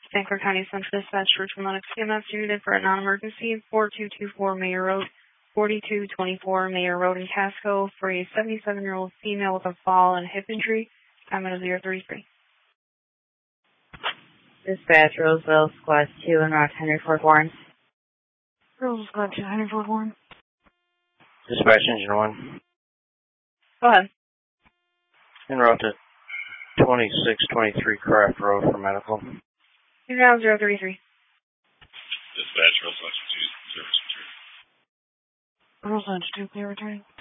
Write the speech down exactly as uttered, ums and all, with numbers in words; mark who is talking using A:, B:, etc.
A: Saint Clair County Central Dispatch, Richmond Lennox C M S unit for a non-emergency, four two two four Mayor Road, forty-two twenty-four Mayor Road in Casco for a seventy-seven-year-old female with a fall and hip injury. Time is zero three three.
B: Dispatch, Roseville, Squad two, and Route ten, report warrants.
A: Roseville, Squad two, Henry Ford Warren.
C: Dispatch, Engine one.
A: Go ahead.
C: En route to twenty-six twenty-three Craft Road for medical.
A: You're now zero three three.
D: Dispatch, Roseville two, zero two three.
A: Roseville two, clear returning.